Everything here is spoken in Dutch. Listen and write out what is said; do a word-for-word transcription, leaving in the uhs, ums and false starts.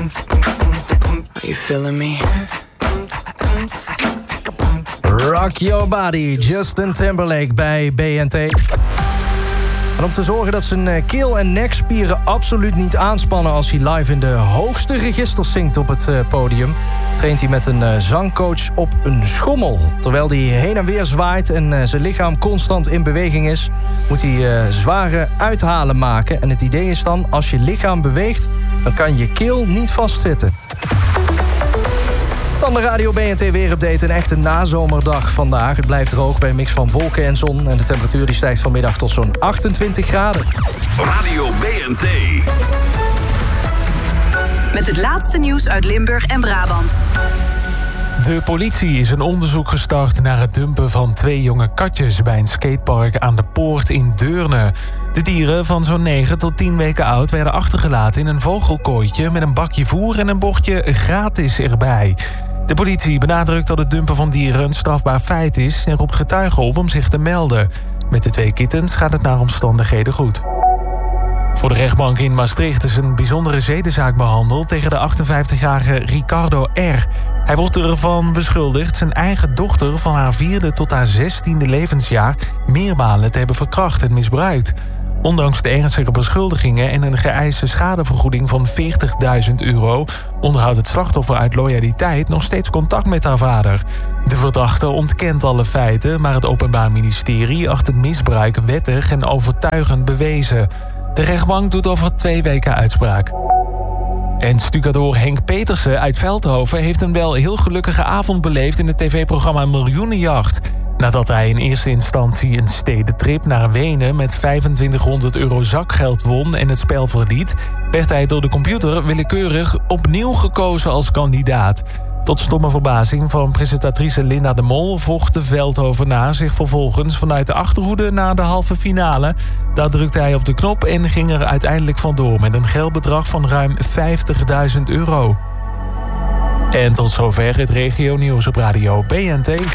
Are you feeling me? Rock Your Body, Justin Timberlake bij B N T. En om te zorgen dat zijn keel- en nekspieren absoluut niet aanspannen als hij live in de hoogste registers zingt op het podium, traint hij met een zangcoach op een schommel. Terwijl hij heen en weer zwaait en zijn lichaam constant in beweging is, moet hij zware uithalen maken. En het idee is dan, als je lichaam beweegt, dan kan je keel niet vastzitten. Dan de Radio B N T Weerupdate. Een echte nazomerdag vandaag. Het blijft droog bij een mix van wolken en zon. En de temperatuur die stijgt vanmiddag tot zo'n achtentwintig graden. Radio B N T. Met het laatste nieuws uit Limburg en Brabant. De politie is een onderzoek gestart naar het dumpen van twee jonge katjes bij een skatepark aan de Poort in Deurne. De dieren van zo'n negen tot tien weken oud werden achtergelaten in een vogelkooitje met een bakje voer en een bordje gratis erbij. De politie benadrukt dat het dumpen van dieren een strafbaar feit is en roept getuigen op om zich te melden. Met de twee kittens gaat het naar omstandigheden goed. Voor de rechtbank in Maastricht is een bijzondere zedenzaak behandeld tegen de achtenvijftigjarige Ricardo R. Hij wordt ervan beschuldigd zijn eigen dochter van haar vierde tot haar zestiende levensjaar meermalen te hebben verkracht en misbruikt. Ondanks de ernstige beschuldigingen en een geëiste schadevergoeding van veertigduizend euro... onderhoudt het slachtoffer uit loyaliteit nog steeds contact met haar vader. De verdachte ontkent alle feiten, maar het Openbaar Ministerie acht het misbruik wettig en overtuigend bewezen. De rechtbank doet over twee weken uitspraak. En stucadoor Henk Petersen uit Veldhoven heeft een wel heel gelukkige avond beleefd in het tv-programma Miljoenenjacht. Nadat hij in eerste instantie een stedentrip naar Wenen met vijfentwintighonderd euro zakgeld won en het spel verliet, werd hij door de computer willekeurig opnieuw gekozen als kandidaat. Tot stomme verbazing van presentatrice Linda de Mol vocht de Veldhovenaar zich vervolgens vanuit de achterhoede naar de halve finale. Daar drukte hij op de knop en ging er uiteindelijk vandoor met een geldbedrag van ruim vijftigduizend euro. En tot zover het regionieuws op Radio B N T.